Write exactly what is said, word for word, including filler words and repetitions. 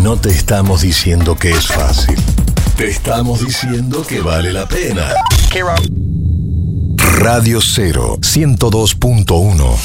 No te estamos diciendo que es fácil. Te estamos diciendo que vale la pena. Radio Cero, ciento dos punto uno.